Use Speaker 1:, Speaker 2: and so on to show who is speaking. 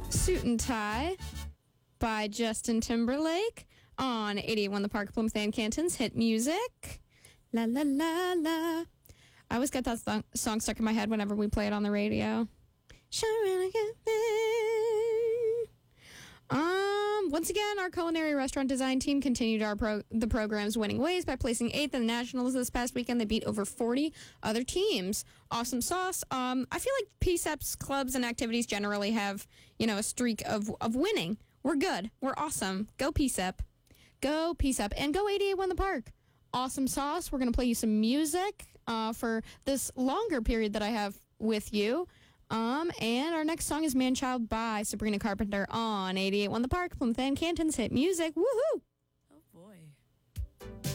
Speaker 1: Suit and Tie by Justin Timberlake on 88.1 The Park, Plymouth and Canton's hit music. La la la la. I always get that song stuck in my head whenever we play it on the radio. Once again, our culinary restaurant design team continued the program's winning ways by placing 8th in the Nationals this past weekend. They beat over 40 other teams. Awesome sauce. I feel like PSEP's clubs and activities generally have, a streak of winning. We're good. We're awesome. Go PSEP. Go PSEP. And go 88.1 The Park. Awesome sauce. We're going to play you some music for this longer period that I have with you. And our next song is Man Child by Sabrina Carpenter on 88.1 The Park, Plymouth and Canton's hit music. Woohoo!